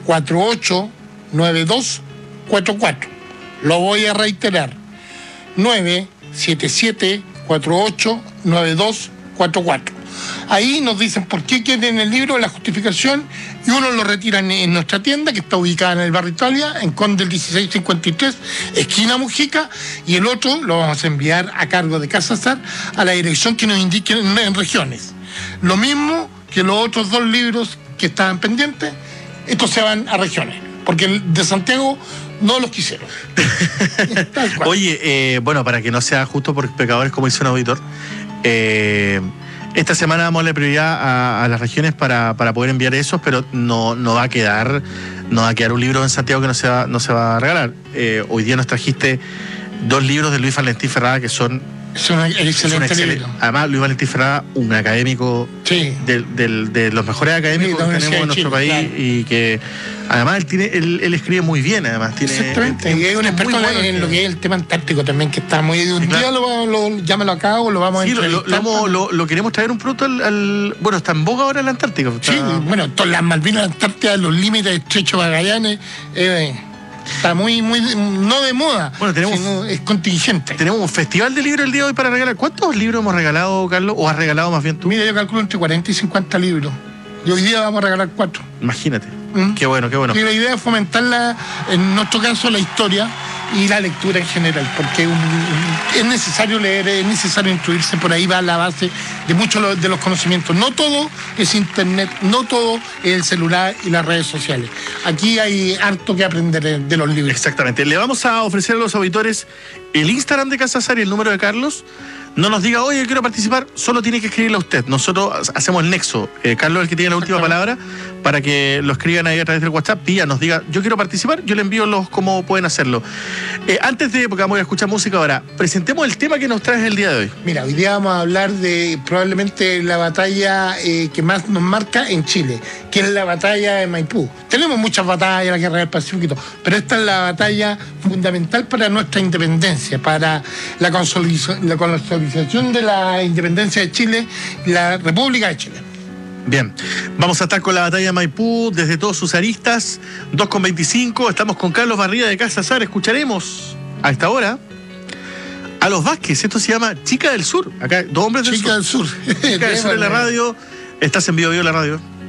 977-489244. Lo voy a reiterar. 977-489244. Ahí nos dicen por qué quieren el libro, la justificación, y uno lo retiran en nuestra tienda, que está ubicada en el barrio Italia, en Conde el 1653, esquina Mujica, y el otro lo vamos a enviar a cargo de Casa Azar a la dirección que nos indiquen en regiones. Lo mismo que los otros 2 libros que estaban pendientes, estos se van a regiones, porque el de Santiago no los quisieron. Oye, bueno, para que no sea justo por pecadores, como dice un auditor, esta semana vamos a darle prioridad a las regiones para poder enviar esos, pero no va a quedar un libro en Santiago que no se va a regalar. Hoy día nos trajiste 2 libros de Luis Valentín Ferrada que son excelente libro. Además, Luis Valentín Ferrada, un académico, sí, de los mejores académicos que tenemos en nuestro país, claro. Y que además él escribe muy bien, además. Exactamente, y es un experto en lo que es el tema antártico también, que está muy... Un día llámalo acá o lo vamos a entrevistar. Lo queremos traer un pronto bueno, está en boga ahora el Antártico. Sí, bueno, todas las Malvinas, Antártida, los límites, Estrecho Magallanes... está muy, no de moda, bueno, sino es contingente. Tenemos un festival de libros el día de hoy para regalar. ¿Cuántos libros hemos regalado, Carlos? ¿O has regalado más bien tú? Mira, yo calculo entre 40 y 50 libros. Y hoy día vamos a regalar 4. Imagínate. Qué bueno. Y la idea es fomentar, en nuestro caso, la historia y la lectura en general, porque es necesario leer, es necesario instruirse, por ahí va la base de muchos de los conocimientos. No todo es internet, no todo es el celular y las redes sociales. Aquí hay harto que aprender de los libros. Exactamente. Le vamos a ofrecer a los auditores el Instagram de Casa Azar y el número de Carlos. No nos diga, oye, quiero participar, solo tiene que escribirle a usted. Nosotros hacemos el nexo. Carlos es el que tiene la última palabra, para que lo escriban ahí a través del WhatsApp, nos diga, yo quiero participar, yo le envío cómo pueden hacerlo. Antes de, porque vamos a escuchar música ahora, presentemos el tema que nos traes el día de hoy. Mira, hoy día vamos a hablar de probablemente la batalla que más nos marca en Chile, que es la batalla de Maipú. Tenemos muchas batallas, la Guerra del Pacífico, pero esta es la batalla fundamental para nuestra independencia, para la consolidación de la independencia de Chile, la República de Chile. Bien, vamos a estar con la batalla de Maipú desde todos sus aristas, 2:25, estamos con Carlos Barriga de Casa Azar. Escucharemos a esta hora a los Vázquez, esto se llama Chica del Sur, acá 2 hombres del Chica Sur. Chica del Sur en la radio, estás en Vivo la radio.